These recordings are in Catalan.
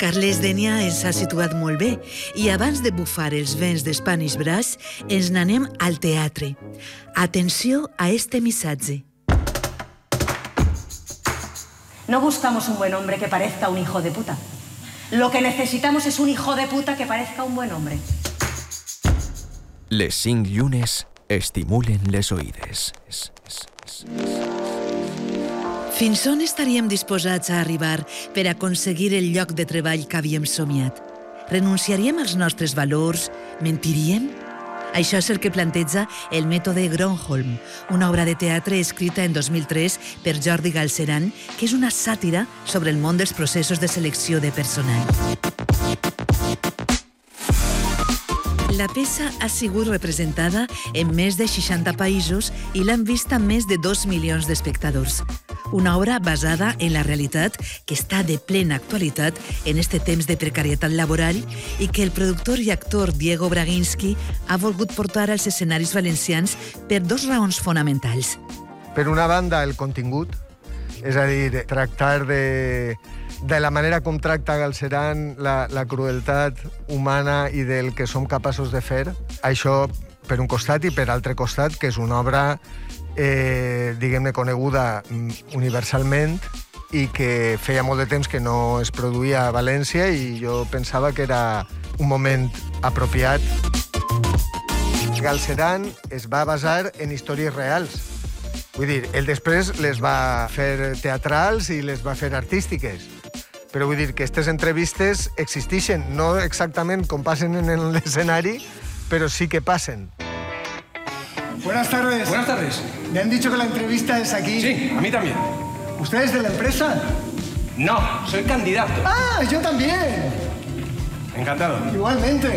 Carles Denia ens ha situat molt bé i abans de bufar els vents de Spanish Brass ens n'anem al teatre. Atenció a este missatge. No buscamos un buen hombre que parezca un hijo de puta. Lo que necesitamos es un hijo de puta que parezca un buen hombre. Les 5 llunes estimulen les oïdes. Fins on estaríem disposats a arribar per aconseguir el lloc de treball que havíem somiat? Renunciaríem als nostres valors? Mentiríem? Això és el que planteja el mètode Gronholm, una obra de teatre escrita en 2003 per Jordi Galceran, que és una sàtira sobre el món dels processos de selecció de personal. La peça ha sigut representada en més de 60 països i l'han vista més de 2 milions d'espectadors. Una obra basada en la realitat que està de plena actualitat en este temps de precarietat laboral i que el productor i actor Diego Braginski ha volgut portar als escenaris valencians per 2 raons fonamentals. Per una banda, el contingut, és a dir, tractar de la manera com tracta Galceran la crueltat humana i del que som capaços de fer. Això per un costat i per altre costat, que és una obra diguem-ne, coneguda universalment i que feia molt de temps que no es produïa a València i jo pensava que era un moment apropiat. Galceran es va basar en històries reals. Vull dir, ell després les va fer teatrals i les va fer artístiques. Però vull dir que aquestes entrevistes existeixen, no exactament com passen en l'escenari, però sí que passen. Buenas tardes. Buenas tardes. Me han dicho que la entrevista es aquí. Sí, a mí también. ¿Usted es de la empresa? No, soy candidato. ¡Ah, yo también! Encantado. Igualmente.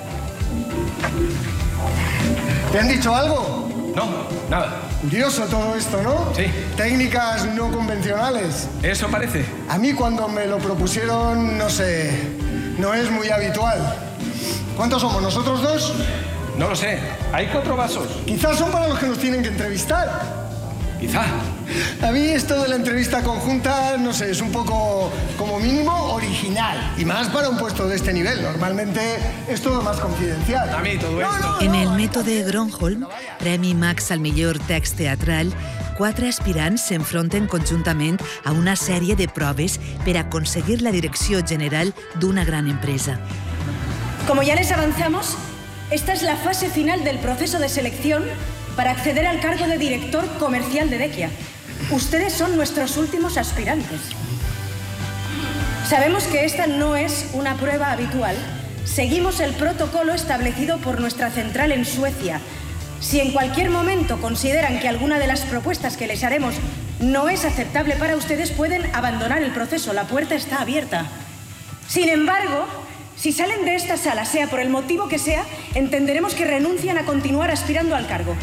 ¿Te han dicho algo? No, nada. Curioso todo esto, ¿no? Sí. Técnicas no convencionales. Eso parece. A mí cuando me lo propusieron, no sé, no es muy habitual. ¿Cuántos somos, nosotros 2? No lo sé. Hay 4 vasos. Quizás son para los que nos tienen que entrevistar. Quizá. A mí esto de la entrevista conjunta, no sé, es un poco, como mínimo, original. Y más para un puesto de este nivel. Normalmente es todo más confidencial. A mí todo esto. En el mètode Gronholm, Premi Max al millor text teatral, 4 aspirants s'enfronten conjuntament a una sèrie de proves per aconseguir la direcció general d'una gran empresa. Como ya les avanzamos, esta es la fase final del proceso de selección para acceder al cargo de director comercial de Dekia. Ustedes son nuestros últimos aspirantes. Sabemos que esta no es una prueba habitual. Seguimos el protocolo establecido por nuestra central en Suecia. Si en cualquier momento consideran que alguna de las propuestas que les haremos no es aceptable para ustedes, pueden abandonar el proceso. La puerta está abierta. Sin embargo, si salen de esta sala, sea por el motivo que sea, entenderemos que renuncian a continuar aspirando al cargo.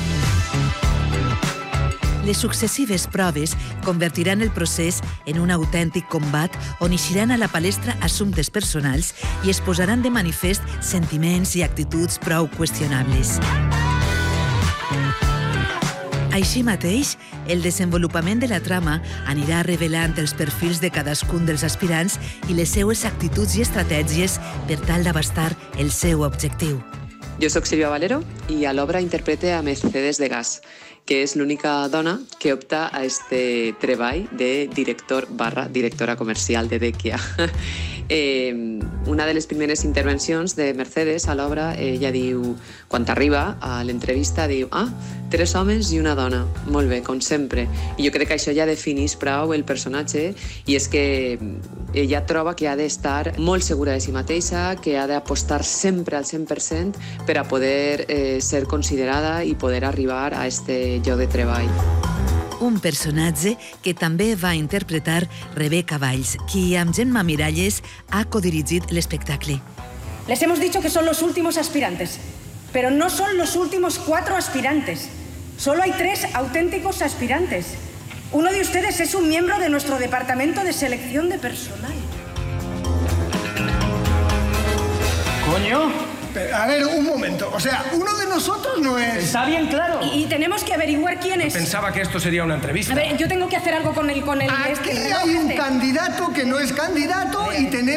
Les successives proves convertiran el procés en un autèntic combat on eixiran a la palestra assumptes personals i es posaran de manifest sentiments i actituds prou qüestionables. Així mateix, el desenvolupament de la trama anirà revelant els perfils de cadascun dels aspirants i les seues actituds i estratègies per tal d'abastar el seu objectiu. Jo soc Sílvia Valero i a l'obra interprete a Mercedes de Gas, que és l'única dona que opta a este treball de directora comercial de Dekia. Una de les primeres intervencions de Mercedes a l'obra, ella diu, quan arriba a l'entrevista, diu 3 homes i una dona. Molt bé, com sempre. I jo crec que això ja defineix prou el personatge i és que ella troba que ha d'estar molt segura de si mateixa, que ha d'apostar sempre al 100% per a poder ser considerada i poder arribar a este lloc de treball. Un personatge que també va interpretar Rebeca Valls, qui amb Gemma Miralles ha codirigit l'espectacle. Les hemos dicho que son los últimos aspirantes, pero no son los últimos 4 aspirantes. Solo hay 3 auténticos aspirantes. Uno de ustedes es un miembro de nuestro departamento de selección de personal. ¡Coño! A ver, un momento. O sea, uno de nosotros no es... Está bien claro. Y tenemos que averiguar quién es. Pensaba que esto sería una entrevista. A ver, yo tengo que hacer algo con el Aquí hay un candidato que no es candidato y tenemos...